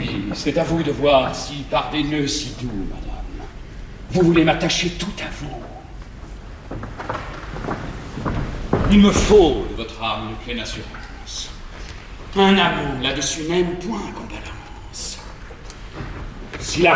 Oui, c'est à vous de voir si, par des nœuds si doux, madame, vous voulez m'attacher tout à vous. Il me faut de votre âme une pleine assurance. Un amour là-dessus n'aime point qu'on balance.